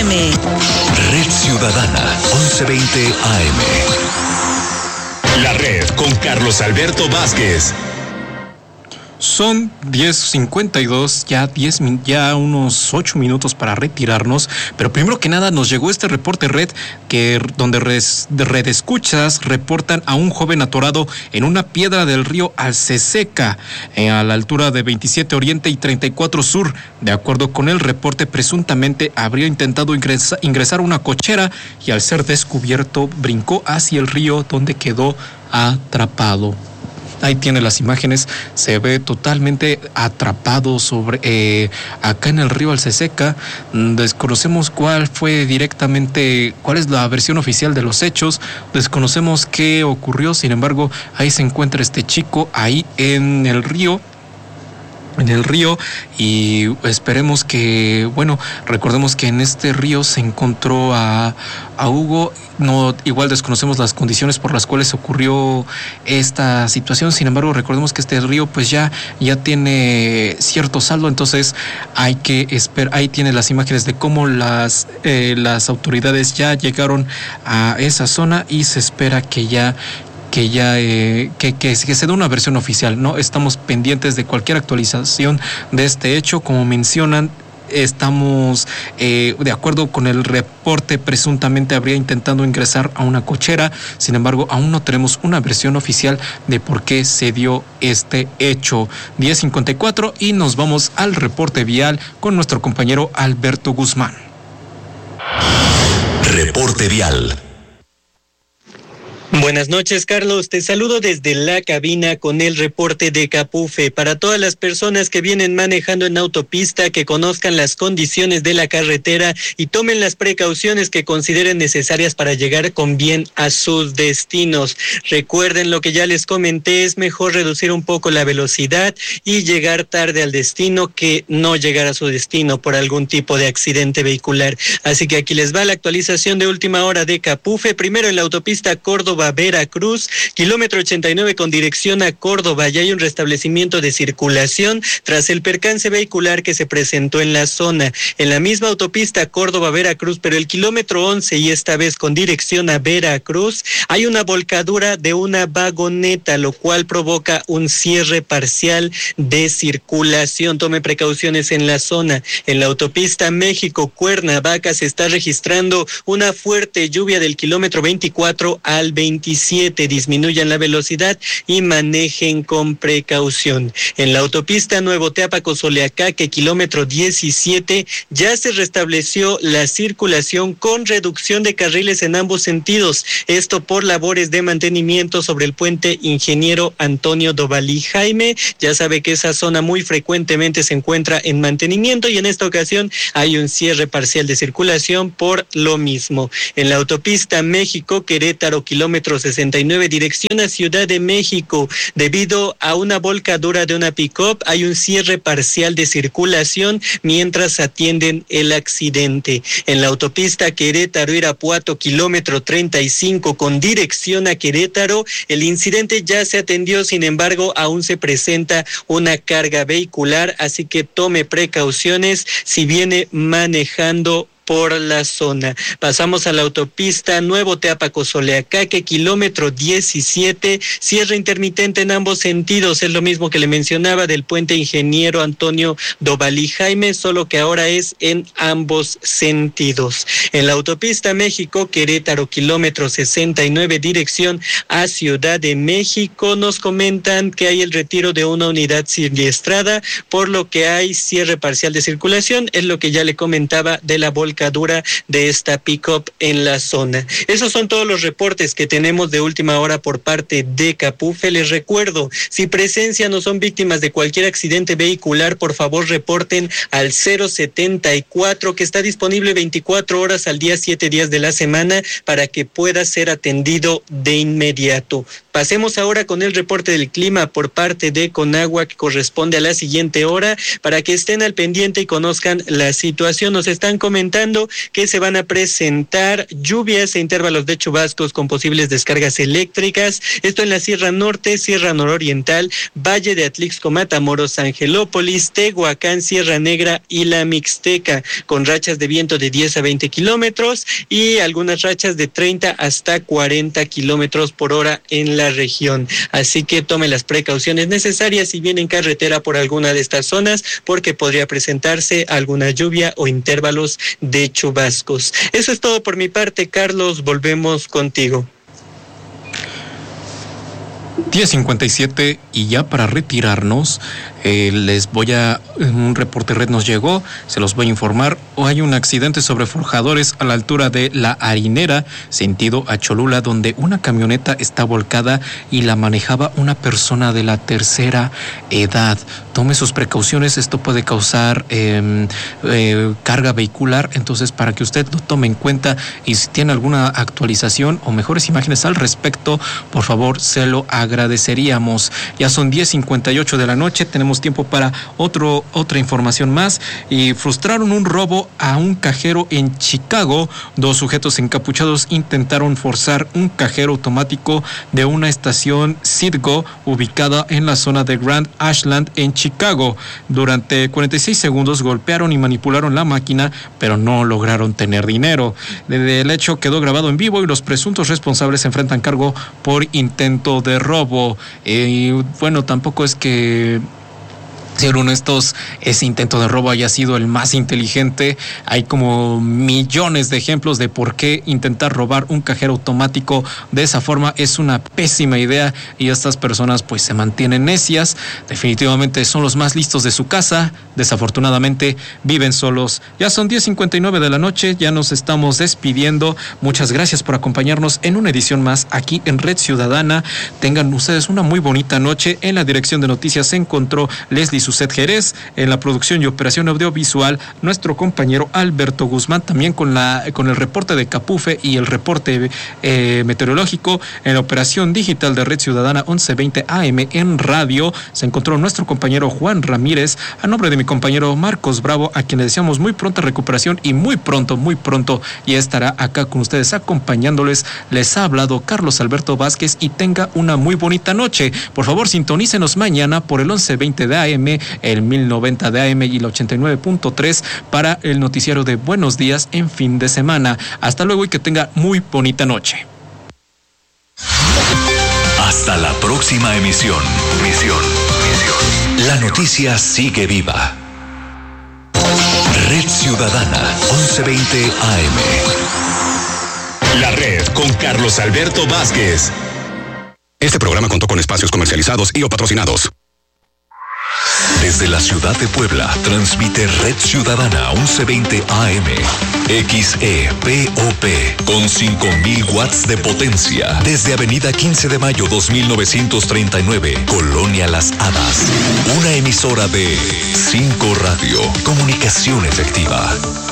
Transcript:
AM. Red Ciudadana, 1120 AM. La Red con Carlos Alberto Vázquez. Son 10:52, ya unos 8 minutos para retirarnos, pero primero que nada nos llegó este reporte Red, donde Red Escuchas reportan a un joven atorado en una piedra del río Alceseca, a la altura de 27 Oriente y 34 Sur. De acuerdo con el reporte, presuntamente habría intentado ingresar a una cochera y al ser descubierto brincó hacia el río donde quedó atrapado. Ahí tiene las imágenes, se ve totalmente atrapado acá en el río Alceseca. Desconocemos cuál es la versión oficial de los hechos, desconocemos qué ocurrió, sin embargo, ahí se encuentra este chico, ahí en el río, y esperemos que, recordemos que en este río se encontró a Hugo. No, igual desconocemos las condiciones por las cuales ocurrió esta situación, sin embargo recordemos que este río pues ya tiene cierto saldo, entonces hay que esperar. Ahí tiene las imágenes de cómo las autoridades ya llegaron a esa zona y se espera que se dé una versión oficial, ¿no? Estamos pendientes de cualquier actualización de este hecho. Como mencionan, estamos de acuerdo con el reporte, presuntamente habría intentado ingresar a una cochera, sin embargo aún no tenemos una versión oficial de por qué se dio este hecho. 10:54 y nos vamos al reporte vial con nuestro compañero Alberto Guzmán. Reporte vial. Buenas noches, Carlos. Te saludo desde la cabina con el reporte de Capufe. Para todas las personas que vienen manejando en autopista, que conozcan las condiciones de la carretera y tomen las precauciones que consideren necesarias para llegar con bien a sus destinos. Recuerden lo que ya les comenté, es mejor reducir un poco la velocidad y llegar tarde al destino que no llegar a su destino por algún tipo de accidente vehicular. Así que aquí les va la actualización de última hora de Capufe. Primero, en la autopista Córdoba-Veracruz, kilómetro 89 con dirección a Córdoba, ya hay un restablecimiento de circulación tras el percance vehicular que se presentó en la zona. En la misma autopista Córdoba-Veracruz, pero el kilómetro 11 y esta vez con dirección a Veracruz, hay una volcadura de una vagoneta, lo cual provoca un cierre parcial de circulación. Tome precauciones en la zona. En la autopista México-Cuernavaca se está registrando una fuerte lluvia del kilómetro 24 al 27. Disminuyan la velocidad y manejen con precaución. En la autopista Nuevo Teapaco-Soleacaque, kilómetro 17, ya se restableció la circulación con reducción de carriles en ambos sentidos. Esto por labores de mantenimiento sobre el puente Ingeniero Antonio Dovalí Jaime. Ya sabe que esa zona muy frecuentemente se encuentra en mantenimiento y en esta ocasión hay un cierre parcial de circulación por lo mismo. En la autopista México-Querétaro, kilómetro 69, dirección a Ciudad de México, debido a una volcadura de una pick-up, hay un cierre parcial de circulación mientras atienden el accidente. En la autopista Querétaro-Irapuato, kilómetro 35, con dirección a Querétaro, el incidente ya se atendió, sin embargo, aún se presenta una carga vehicular, así que tome precauciones si viene manejando por la zona. Pasamos a la autopista Nuevo Teapaco-Soleacaque, kilómetro 17, cierre intermitente en ambos sentidos. Es lo mismo que le mencionaba del puente Ingeniero Antonio Dovalí Jaime, solo que ahora es en ambos sentidos. En la autopista México-Querétaro, kilómetro 69, dirección a Ciudad de México, nos comentan que hay el retiro de una unidad siniestrada, por lo que hay cierre parcial de circulación. Es lo que ya le comentaba de la volcadura de esta pick-up en la zona. Esos son todos los reportes que tenemos de última hora por parte de Capufe. Les recuerdo, si presencian o son víctimas de cualquier accidente vehicular, por favor reporten al 074, que está disponible 24 horas al día, 7 días de la semana, para que pueda ser atendido de inmediato. Pasemos ahora con el reporte del clima por parte de Conagua, que corresponde a la siguiente hora, para que estén al pendiente y conozcan la situación. Nos están comentando informando que se van a presentar lluvias e intervalos de chubascos con posibles descargas eléctricas. Esto en la Sierra Norte, Sierra Nororiental, Valle de Atlixco, Matamoros, Angelópolis, Tehuacán, Sierra Negra y la Mixteca, con rachas de viento de 10 a 20 kilómetros y algunas rachas de 30 hasta 40 kilómetros por hora en la región. Así que tome las precauciones necesarias si viene en carretera por alguna de estas zonas, porque podría presentarse alguna lluvia o intervalos de chubascos. Eso es todo por mi parte, Carlos. Volvemos contigo. 10:57 y ya para retirarnos, un reporte red nos llegó, se los voy a informar. Hay un accidente sobre forjadores a la altura de La Harinera, sentido a Cholula, donde una camioneta está volcada y la manejaba una persona de la tercera edad. Tome sus precauciones, esto puede causar carga vehicular, entonces para que usted lo tome en cuenta, y si tiene alguna actualización o mejores imágenes al respecto, por favor se lo agradeceríamos. Ya son 10:58 de la noche, tenemos tiempo para otra información más. Y frustraron un robo a un cajero en Chicago. 2 sujetos encapuchados intentaron forzar un cajero automático de una estación Citgo ubicada en la zona de Grand Ashland en Chicago. Durante 46 segundos golpearon y manipularon la máquina, pero no lograron tener dinero. El hecho quedó grabado en vivo y los presuntos responsables se enfrentan cargo por intento de robo. Bueno, tampoco es que, ser honestos, ese intento de robo haya sido el más inteligente. Hay como millones de ejemplos de por qué intentar robar un cajero automático de esa forma es una pésima idea, y estas personas pues se mantienen necias. Definitivamente son los más listos de su casa. Desafortunadamente viven solos. Ya son 10:59 de la noche, ya nos estamos despidiendo. Muchas gracias por acompañarnos en una edición más aquí en Red Ciudadana. Tengan ustedes una muy bonita noche. En la dirección de noticias se encontró Leslie Suset Jerez, en la producción y operación audiovisual nuestro compañero Alberto Guzmán, también con el reporte de Capufe y el reporte meteorológico. En la operación digital de Red Ciudadana 1120 AM en radio se encontró nuestro compañero Juan Ramírez. A nombre de mi compañero Marcos Bravo, a quien le deseamos muy pronta recuperación y muy pronto ya estará acá con ustedes acompañándoles. Les ha hablado Carlos Alberto Vázquez, y tenga una muy bonita noche. Por favor, sintonícenos mañana por el 1120 de AM, el 1090 de AM y el 89.3 para el noticiero de Buenos Días en fin de semana. Hasta luego y que tenga muy bonita noche. Hasta la próxima emisión. La noticia sigue viva. Red Ciudadana 1120 AM. La red con Carlos Alberto Vázquez. Este programa contó con espacios comercializados y o patrocinados. Desde la ciudad de Puebla, transmite Red Ciudadana 1120 AM, XEPOP, con 5,000 watts de potencia. Desde Avenida 15 de Mayo 2939, Colonia Las Hadas. Una emisora de 5 Radio, comunicación efectiva.